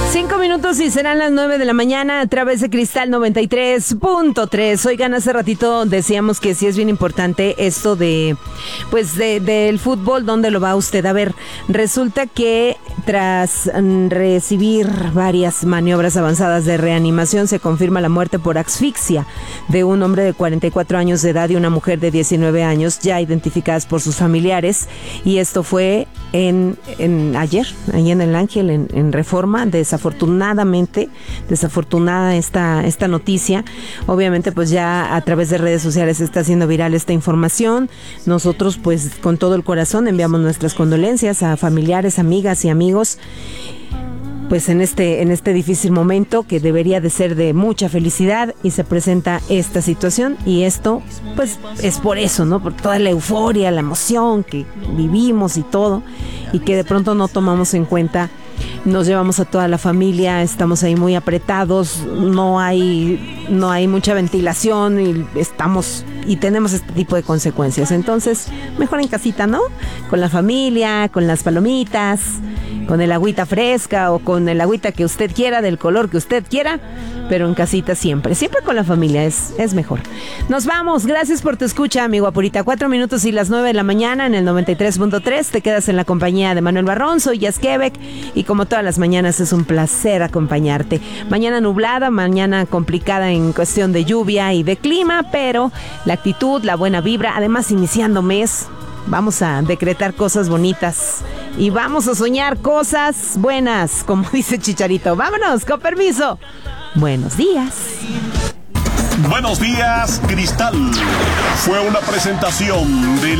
5 minutos y serán las 9 de la mañana a través de Cristal 93.3. Oigan, hace ratito decíamos que sí es bien importante esto de, pues, del fútbol. ¿Dónde lo va usted a ver? Resulta que tras recibir varias maniobras avanzadas de reanimación, se confirma la muerte por asfixia de un hombre de 44 años de edad y una mujer de 19 años, ya identificadas por sus familiares. Y esto fue ayer, ahí en el Ángel, en Reforma. Desafortunada esta noticia. Obviamente, pues ya a través de redes sociales se está haciendo viral esta información. Nosotros, pues, con todo el corazón enviamos nuestras condolencias a familiares, amigas y amigos, pues en este difícil momento que debería de ser de mucha felicidad, y se presenta esta situación. Y esto, pues, es por eso, ¿no? Por toda la euforia, la emoción que vivimos y todo, y que de pronto no tomamos en cuenta. Nos llevamos a toda la familia, estamos ahí muy apretados, no hay mucha ventilación y tenemos este tipo de consecuencias. Entonces, mejor en casita, ¿no? Con la familia, con las palomitas, con el agüita fresca o con el agüita que usted quiera, del color que usted quiera, pero en casita siempre con la familia es mejor. Nos vamos, gracias por tu escucha, amigo Apurita. 4 minutos y las 9 de la mañana en el 93.3. Te quedas en la compañía de Manuel Barrón, soy Jazz Quebec, y como todas las mañanas es un placer acompañarte. Mañana nublada, mañana complicada en cuestión de lluvia y de clima, pero la actitud, la buena vibra, además iniciando mes, vamos a decretar cosas bonitas y vamos a soñar cosas buenas, como dice Chicharito. Vámonos, con permiso. Buenos días. Buenos días, Cristal. Fue una presentación de